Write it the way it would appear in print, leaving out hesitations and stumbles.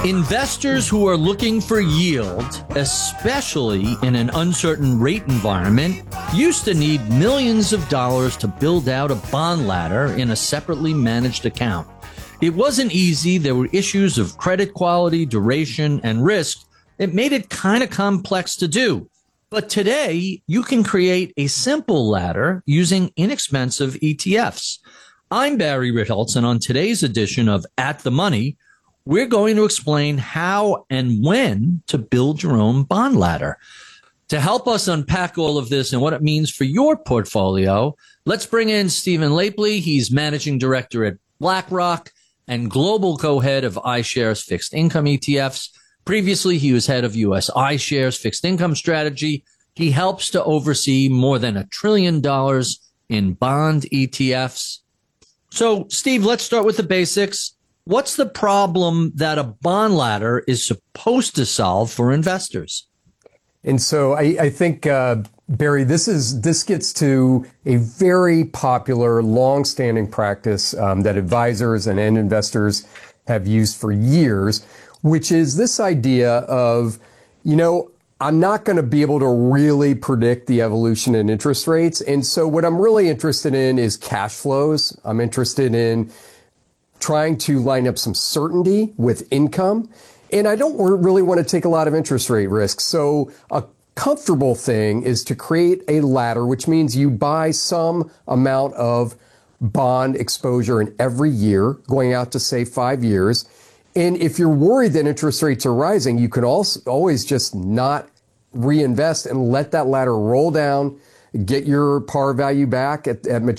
Investors who are looking for yield, especially in an uncertain rate environment, used to need millions of dollars to build out a bond ladder in a separately managed account. It wasn't easy. There were issues of credit quality, duration, and risk. It made it kind of complex to do. But today, you can create a simple ladder using inexpensive ETFs. I'm Barry Ritholtz, and on today's edition of At the Money, we're going to explain how and when to build your own bond ladder. To help us unpack all of this and what it means for your portfolio, let's bring in Stephen Lapley. He's managing director at BlackRock and global co-head of iShares fixed income ETFs. Previously, he was head of U.S. iShares fixed income strategy. He helps to oversee more than $1 trillion in bond ETFs. So, Steve, let's start with the basics. What's the problem that a bond ladder is supposed to solve for investors? And so I think, Barry, this gets to a very popular, long-standing practice that advisors and end investors have used for years, which is this idea of, I'm not going to be able to really predict the evolution in interest rates. And so what I'm really interested in is cash flows. I'm interested in trying to line up some certainty with income. And I don't really want to take a lot of interest rate risk. So a comfortable thing is to create a ladder, which means you buy some amount of bond exposure in every year, going out to, say, 5 years. And if you're worried that interest rates are rising, you can also always just not reinvest and let that ladder roll down, get your par value back at maturity.